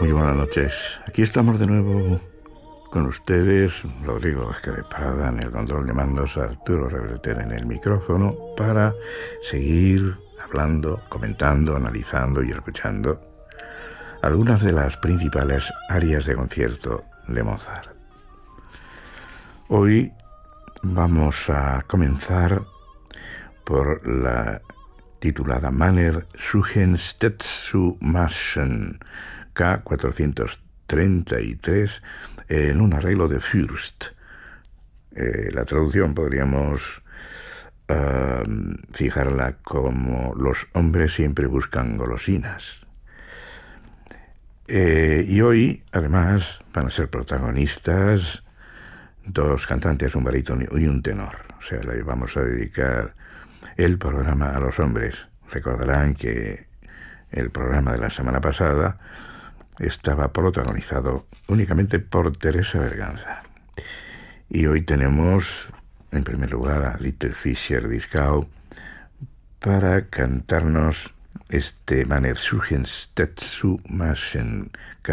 Muy buenas noches. Aquí estamos de nuevo con ustedes, Rodrigo Vázquez de Prada en el control de mandos, Arturo Reverter en el micrófono, para seguir hablando, comentando, analizando y escuchando algunas de las principales áreas de concierto de Mozart. Hoy vamos a comenzar por la titulada Manner Suchenstetsu Maschen K433 en un arreglo de Fürst. La traducción podríamos fijarla como los hombres siempre buscan golosinas. Y hoy, además, van a ser protagonistas dos cantantes, un barítono y un tenor. O sea, le vamos a dedicar el programa a los hombres. Recordarán que el programa de la semana pasada estaba protagonizado únicamente por Teresa Berganza. Y hoy tenemos, en primer lugar, a Little Fischer-Dieskau para cantarnos este Manner Suchenstetsu Maschen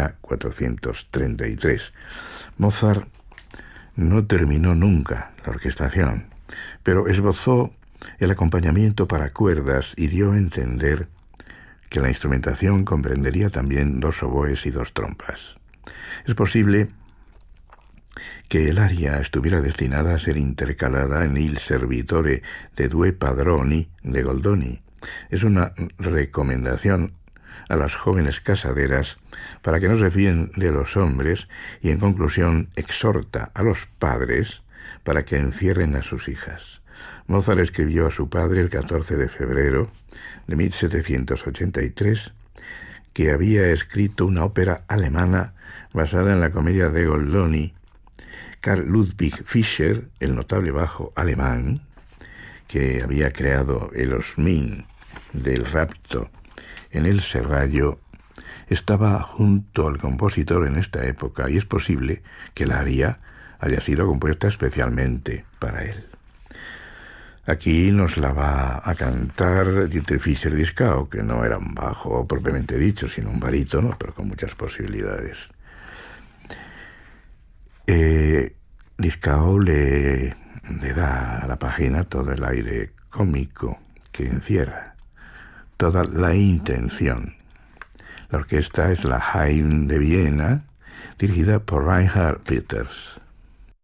K433. Mozart no terminó nunca la orquestación, pero esbozó el acompañamiento para cuerdas y dio a entender que la instrumentación comprendería también dos oboes y dos trompas. Es posible que el aria estuviera destinada a ser intercalada en Il Servitore de Due Padroni de Goldoni. Es una recomendación a las jóvenes casaderas para que no se fíen de los hombres y, en conclusión, exhorta a los padres para que encierren a sus hijas. Mozart escribió a su padre el 14 de febrero de 1783 que había escrito una ópera alemana basada en la comedia de Goldoni. Karl Ludwig Fischer, el notable bajo alemán, que había creado el Osmin del rapto en el Serrallo, estaba junto al compositor en esta época y es posible que la aria haya sido compuesta especialmente para él. Aquí nos la va a cantar Dieter Fischer-Dieskau, que no era un bajo propiamente dicho, sino un barítono, pero con muchas posibilidades. Dieskau le da a la página todo el aire cómico que encierra, toda la intención. La orquesta es la Haydn de Viena, dirigida por Reinhard Peters.